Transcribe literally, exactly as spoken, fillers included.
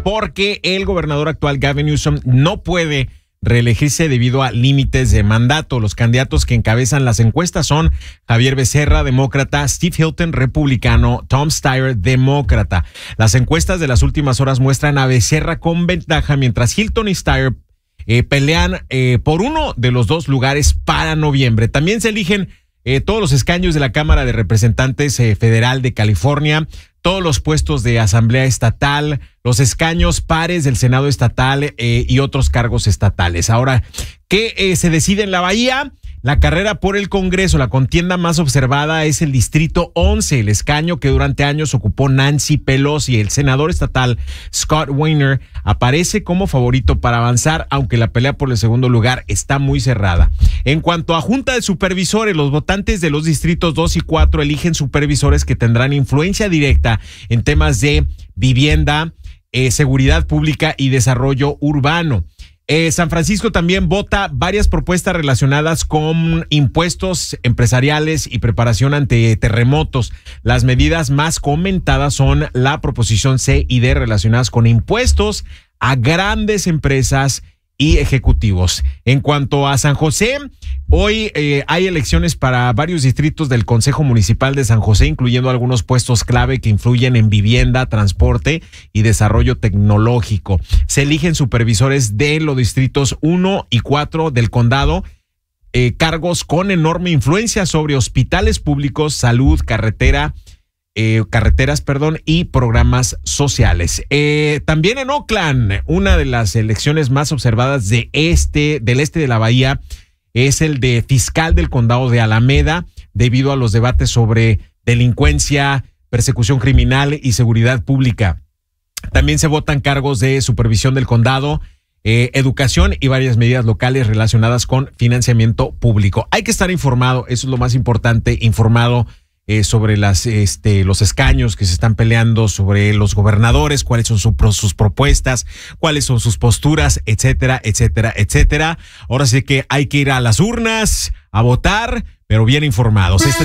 porque el gobernador actual Gavin Newsom no puede reelegirse debido a límites de mandato. Los candidatos que encabezan las encuestas son Javier Becerra, demócrata; Steve Hilton, republicano; Tom Steyer, demócrata. Las encuestas de las últimas horas muestran a Becerra con ventaja, mientras Hilton y Steyer eh, pelean eh, por uno de los dos lugares para noviembre. También se eligen eh, todos los escaños de la Cámara de Representantes eh, Federal de California, todos los puestos de Asamblea Estatal, los escaños pares del Senado Estatal eh, y otros cargos estatales. Ahora, ¿qué eh, se decide en la Bahía? La carrera por el Congreso, la contienda más observada es el Distrito once, el escaño que durante años ocupó Nancy Pelosi. El senador estatal Scott Weiner aparece como favorito para avanzar, aunque la pelea por el segundo lugar está muy cerrada. En cuanto a Junta de Supervisores, los votantes de los distritos dos y cuatro eligen supervisores que tendrán influencia directa en temas de vivienda, eh, seguridad pública y desarrollo urbano. Eh, San Francisco también vota varias propuestas relacionadas con impuestos empresariales y preparación ante terremotos. Las medidas más comentadas son la proposición C y D relacionadas con impuestos a grandes empresas y ejecutivos. En cuanto a San José, hoy eh, hay elecciones para varios distritos del Consejo Municipal de San José, incluyendo algunos puestos clave que influyen en vivienda, transporte y desarrollo tecnológico. Se eligen supervisores de los distritos uno y cuatro del condado, eh, cargos con enorme influencia sobre hospitales públicos, salud, carretera, Eh, carreteras, perdón, y programas sociales. Eh, también en Oakland, una de las elecciones más observadas de este, del este de la Bahía es el de fiscal del condado de Alameda, debido a los debates sobre delincuencia, persecución criminal y seguridad pública. También se votan cargos de supervisión del condado, eh, educación y varias medidas locales relacionadas con financiamiento público. Hay que estar informado, eso es lo más importante, informado Eh, sobre las este los escaños que se están peleando, sobre los gobernadores, cuáles son su, sus propuestas, cuáles son sus posturas, etcétera, etcétera, etcétera. Ahora sí que hay que ir a las urnas a votar, pero bien informados. Este